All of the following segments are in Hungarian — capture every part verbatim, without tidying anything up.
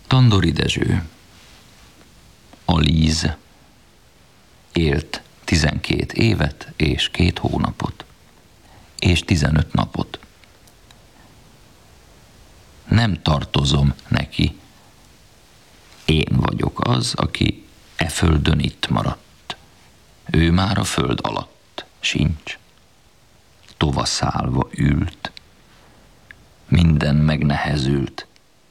Tandori Dezső, a Líz, élt tizenkét évet és két hónapot, és tizenöt napot. Nem tartozom neki. Én vagyok az, aki e földön itt maradt. Ő már a föld alatt sincs. Tovaszállva ült. Minden megnehezült.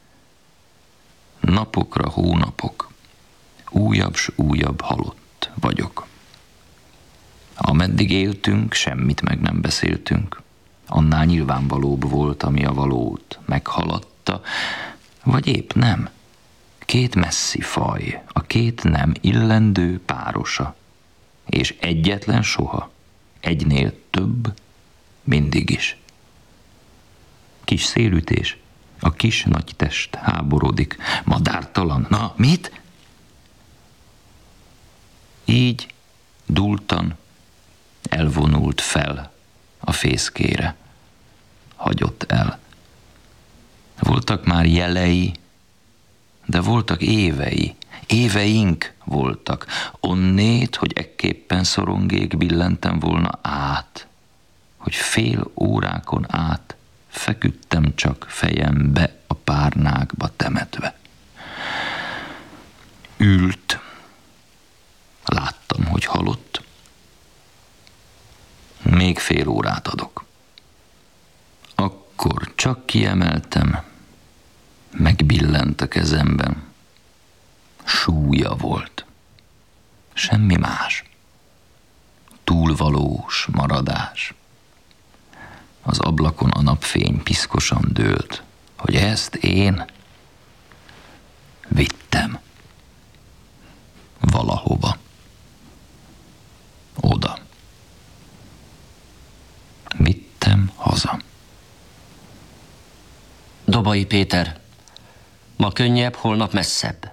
Napokra hónapok, újabb s újabb halott vagyok. Ameddig éltünk, semmit meg nem beszéltünk. Annál nyilvánvalóbb volt, ami a valót meghaladta, vagy épp nem. Két messzi faj, a két nem illendő párosa, és egyetlen soha, egynél több, mindig is. Kis szélütés, a kis nagy test háborodik, madártalan. Na, mit? Így dúltan elvonult fel a fészkére. Hagyott el. Voltak már jelei, de voltak évei. Éveink voltak. Onnét, hogy ekképpen szorongék billentem volna át, hogy fél órákon át feküdtem csak fejembe a párnákba temetve. Ült. Láttam, hogy halott. Még fél órát adok. Akkor csak kiemeltem, megbillent a kezemben. Súlya volt. Semmi más. Túlvalós maradás. Az ablakon a napfény piszkosan dőlt, hogy ezt én vittem valahova. Oda. Vittem haza. Dobai Péter, ma könnyebb, holnap messzebb.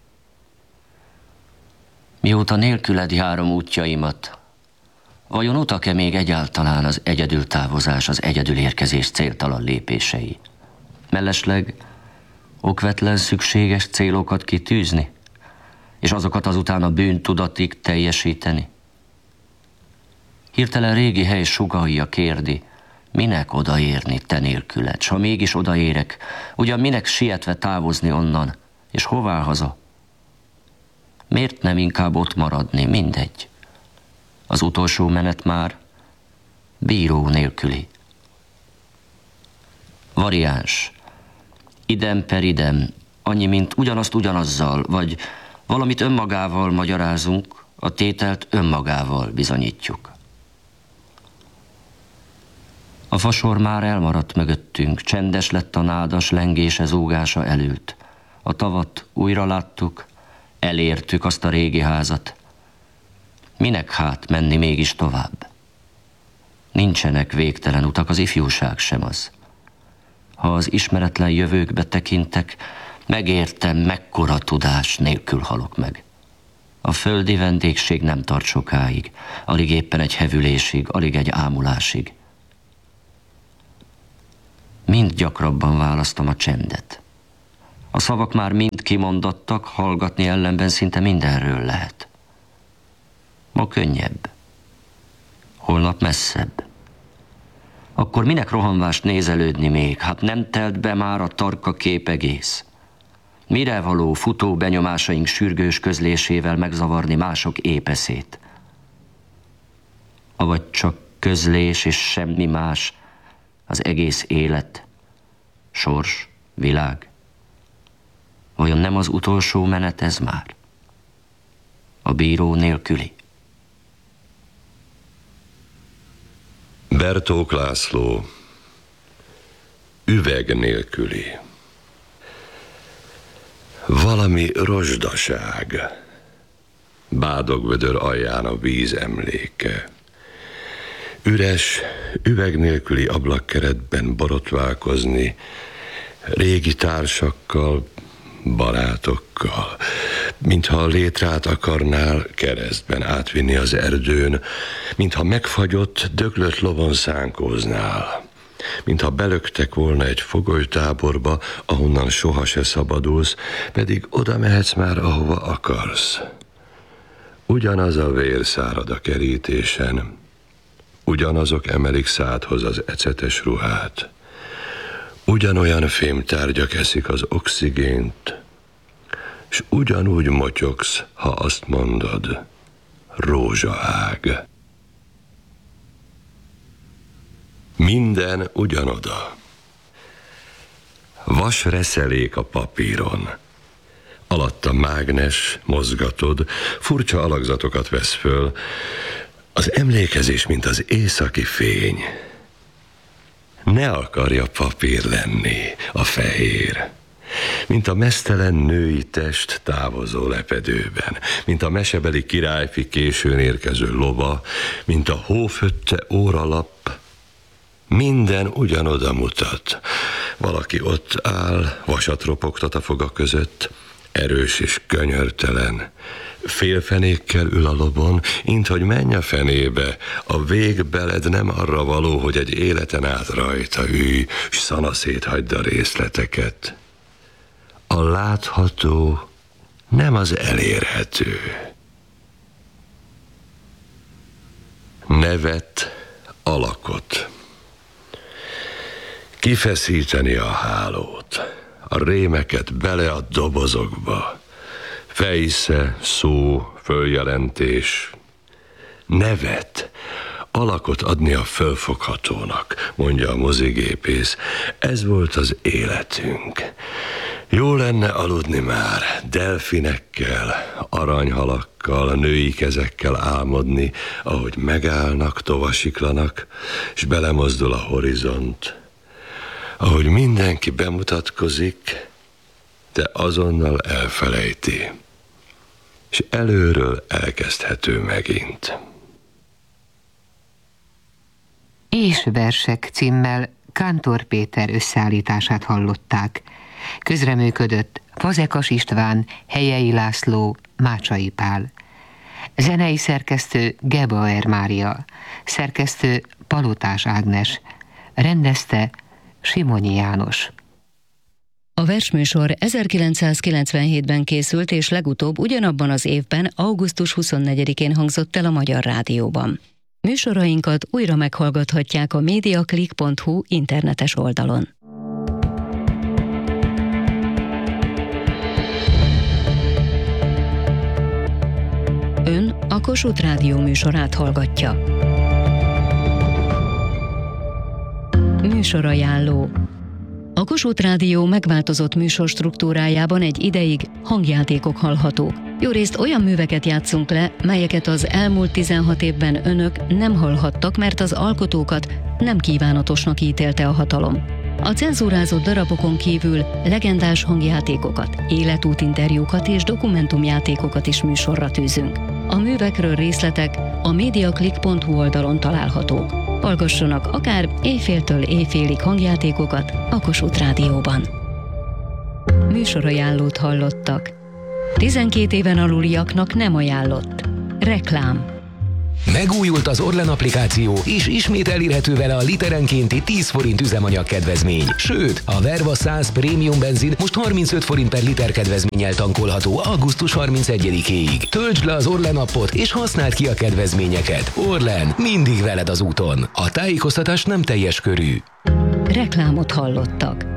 Mióta nélküled járom útjaimat, vajon utak-e még egyáltalán az egyedül távozás, az egyedül érkezés céltalan lépései? Mellesleg okvetlen szükséges célokat kitűzni, és azokat azután a bűntudatig teljesíteni? Hirtelen régi hely sugallja kérdi, minek odaérni te nélküled, s ha mégis odaérek, ugyan minek sietve távozni onnan, és hová haza? Miért nem inkább ott maradni, mindegy? Az utolsó menet már bíró nélküli. Variáns. Idem per idem, annyi, mint ugyanazt ugyanazzal, vagy valamit önmagával magyarázunk, a tételt önmagával bizonyítjuk. A fasor már elmaradt mögöttünk, csendes lett a nádas lengése zúgása elült. A tavat újra láttuk, elértük azt a régi házat. Minek hát menni mégis tovább? Nincsenek végtelen utak, az ifjúság sem az. Ha az ismeretlen jövőkbe tekintek, megértem, mekkora tudás nélkül halok meg. A földi vendégség nem tart sokáig, alig éppen egy hevülésig, alig egy ámulásig. Mind gyakrabban választom a csendet. A szavak már mind kimondottak, hallgatni ellenben szinte mindenről lehet. Ma könnyebb, holnap messzebb. Akkor minek rohanvást nézelődni még? Hát nem telt be már a tarka kép egész. Mire való futó benyomásaink sürgős közlésével megzavarni mások épeszét? Avagy csak közlés és semmi más, az egész élet, sors, világ? Vajon nem az utolsó menet ez már? A bíró nélküli? Bertók László, üveg nélküli. Valami rozsdaság, bádogvödör alján a víz emléke. Üres, üveg nélküli ablakkeretben borotválkozni, régi társakkal, barátokkal, mintha a létrát akarnál keresztben átvinni az erdőn, mintha megfagyott, döglött lovon szánkóznál. mintha belöktek volna egy fogolytáborba, ahonnan soha se szabadulsz, pedig oda mehetsz már, ahova akarsz. Ugyanaz a vér szárad a kerítésen, ugyanazok emelik szádhoz az ecetes ruhát, ugyanolyan fémtárgyak eszik az oxigént, s ugyanúgy motyogsz, ha azt mondod, rózsaág. Minden ugyanoda. Vas reszelék a papíron. Alatta mágnes, mozgatod, furcsa alakzatokat vesz föl. Az emlékezés, mint az északi fény. Ne akarja papír lenni a fehér. Mint a meztelen női test távozó lepedőben, mint a mesebeli királyfi későn érkező lova, mint a hófötte óralap. Minden ugyanoda mutat. Valaki ott áll, vasat ropogtat a foga között, erős és könyörtelen. Félfenékkel ül a lobon, inthogy menj a fenébe, a végbeled nem arra való, hogy egy életen át rajta ülj, s szanaszét hagyd a részleteket. A látható nem az elérhető. Nevet, alakot. Kifeszíteni a hálót, a rémeket bele a dobozokba, fejsze, szó, följelentés, nevet, alakot adni a fölfoghatónak, mondja a mozigépész. Ez volt az életünk. Jó lenne aludni már, delfinekkel, aranyhalakkal, női kezekkel álmodni, ahogy megállnak, tovasiklanak, és belemozdul a horizont. Ahogy mindenki bemutatkozik, de azonnal elfelejti, és előről elkezdhető megint. És versek címmel Kántor Péter összeállítását hallották. Közreműködött Fazekas István, Helyei László, Mácsai Pál. Zenei szerkesztő Gebauer Mária, szerkesztő Palotás Ágnes, rendezte Simonyi János. A versműsor ezerkilencszázkilencvenhétben készült, és legutóbb ugyanabban az évben, augusztus huszonnegyedikén hangzott el a Magyar Rádióban. Műsorainkat újra meghallgathatják a mediaclick pont hu internetes oldalon. Ön a Kossuth Rádió műsorát hallgatja. Műsorajánló. A Kossuth Rádió megváltozott műsorstruktúrájában egy ideig hangjátékok hallhatók. Jórészt olyan műveket játszunk le, melyeket az elmúlt tizenhat évben önök nem hallhattak, mert az alkotókat nem kívánatosnak ítélte a hatalom. A cenzúrázott darabokon kívül legendás hangjátékokat, életútinterjúkat és dokumentumjátékokat is műsorra tűzünk. A művekről részletek a mediaclick pont hu oldalon találhatók. Hallgassanak akár éjféltől éjfélig hangjátékokat a Kossuth Rádióban. Műsorajánlót hallottak. tizenkét éven aluliaknak nem ajánlott. Reklám. Megújult az Orlen applikáció, és ismét elérhető vele a literenkénti tíz forint üzemanyag kedvezmény. Sőt, a Verva száz prémium benzin most harmincöt forint per liter kedvezménnyel tankolható augusztus harmincegyedikéig. Töltsd le az Orlen appot, és használd ki a kedvezményeket. Orlen, mindig veled az úton. A tájékoztatás nem teljes körű. Reklámot hallottak.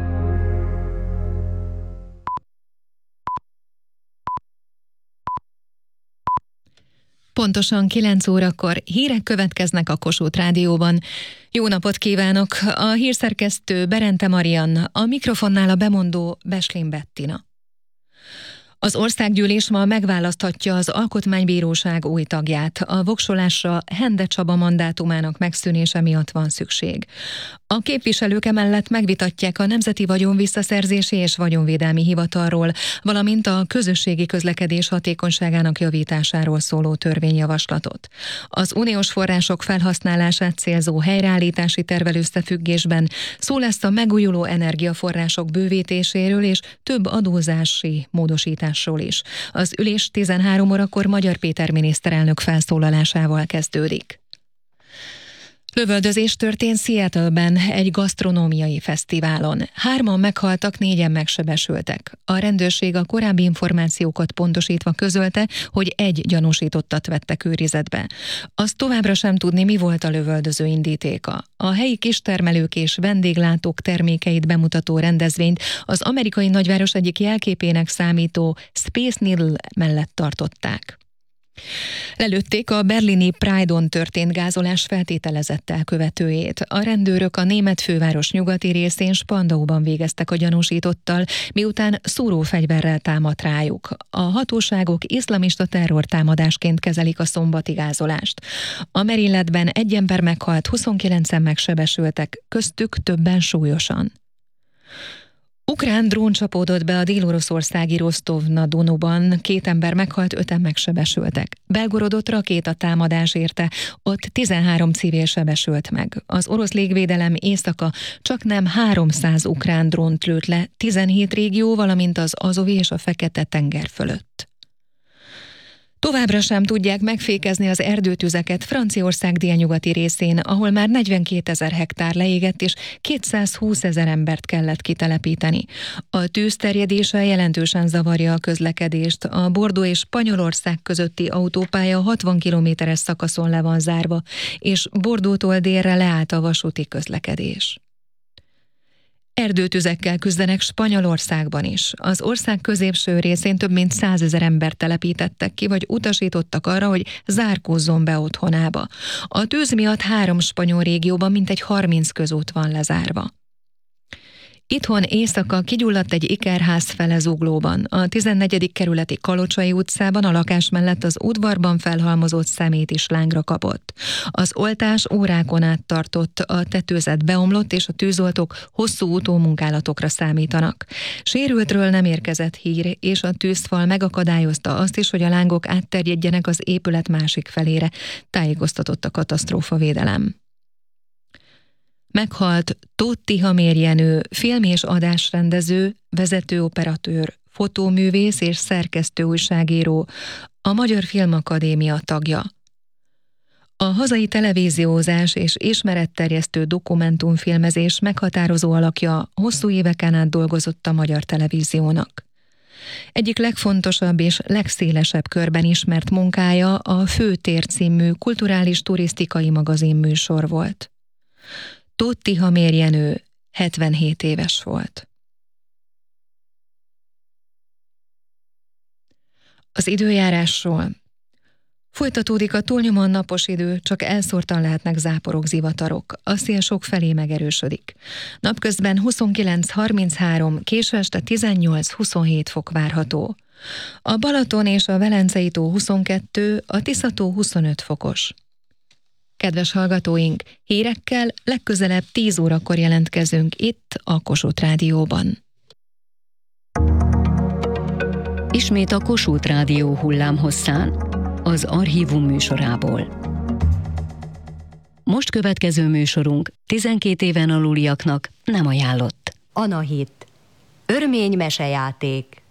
Pontosan kilenc órakor hírek következnek a Kossuth Rádióban. Jó napot kívánok! A hírszerkesztő Berente Marian, a mikrofonnál a bemondó Beslin Bettina. Az országgyűlés ma megválaszthatja az Alkotmánybíróság új tagját. A voksolásra Hende Csaba mandátumának megszűnése miatt van szükség. A képviselők emellett megvitatják a Nemzeti Vagyon Visszaszerzési és Vagyonvédelmi Hivatalról, valamint a közösségi közlekedés hatékonyságának javításáról szóló törvényjavaslatot. Az uniós források felhasználását célzó helyreállítási tervvel összefüggésben szó lesz a megújuló energiaforrások bővítéséről és több adózási módosításról is. Az ülés tizenhárom órakor Magyar Péter miniszterelnök felszólalásával kezdődik. Lövöldözés történt Seattle-ben egy gasztronómiai fesztiválon. Hárman meghaltak, négyen megsebesültek. A rendőrség a korábbi információkat pontosítva közölte, hogy egy gyanúsítottat vettek őrizetbe. Azt továbbra sem tudni, mi volt a lövöldöző indítéka. A helyi kistermelők és vendéglátók termékeit bemutató rendezvényt az amerikai nagyváros egyik jelképének számító Space Needle mellett tartották. Lelőtték a berlini Pride-on történt gázolás feltételezett elkövetőjét. A rendőrök a német főváros nyugati részén Spandauban végeztek a gyanúsítottal, miután szúrófegyverrel támadt rájuk. A hatóságok iszlamista terrortámadásként kezelik a szombati gázolást. A merényletben egy ember meghalt, huszonkilencen megsebesültek, köztük többen súlyosan. Ukrán drón csapódott be a dél-oroszországi Rostov-na-Donuban, két ember meghalt, öten megsebesültek. Belgorodot rakétatámadás érte, ott tizenhárom civil sebesült meg. Az orosz légvédelem éjszaka csaknem háromszáz ukrán drónt lőtt le, tizenhét régió, valamint az Azovi és a Fekete-tenger fölött. Továbbra sem tudják megfékezni az erdőtüzeket Franciaország délnyugati részén, ahol már negyvenkétezer hektár leégett és kétszázhúszezer embert kellett kitelepíteni. A tűz terjedése jelentősen zavarja a közlekedést. A Bordeaux és Spanyolország közötti autópálya hatvan kilométeres szakaszon le van zárva, és Bordeaux-tól délre leállt a vasúti közlekedés. Erdőtüzekkel küzdenek Spanyolországban is. Az ország középső részén több mint százezer embert telepítettek ki, vagy utasítottak arra, hogy zárkózzon be otthonába. A tűz miatt három spanyol régióban mintegy harminc közút van lezárva. Itthon éjszaka kigyulladt egy ikerház fele Zuglóban. A tizennegyedik kerületi Kalocsai utcában a lakás mellett az udvarban felhalmozott szemét is lángra kapott. Az oltás órákon át tartott, a tetőzet beomlott, és a tűzoltók hosszú utómunkálatokra számítanak. Sérültről nem érkezett hír, és a tűzfal megakadályozta azt is, hogy a lángok átterjedjenek az épület másik felére, tájékoztatott a katasztrófavédelem. Meghalt Tóth Tihamér Jenő, film- és adásrendező, vezetőoperatőr, fotóművész és szerkesztő újságíró, a Magyar Filmakadémia tagja. A hazai televíziózás és ismeretterjesztő dokumentumfilmezés meghatározó alakja, hosszú éveken át dolgozott a Magyar Televíziónak. Egyik legfontosabb és legszélesebb körben ismert munkája a Főtér című kulturális turisztikai magazinműsor volt. Tóth Tihamér Jenő hetvenhét éves volt. Az időjárásról. Folytatódik a túlnyomóan napos idő, csak elszórtan lehetnek záporok, zivatarok. A szél sok felé megerősödik. Napközben huszonkilenc harminchárom, késő este tizennyolc huszonhét fok várható. A Balaton és a Velencei tó huszonkettő, a Tisza-tó huszonöt fokos. Kedves hallgatóink, hírekkel legközelebb tíz órakor jelentkezünk itt a Kossuth Rádióban. Ismét a Kossuth Rádió hullámhosszán, az Archívum műsorából. Most következő műsorunk tizenkét éven aluliaknak nem ajánlott. Anahit. Örmény mesejáték.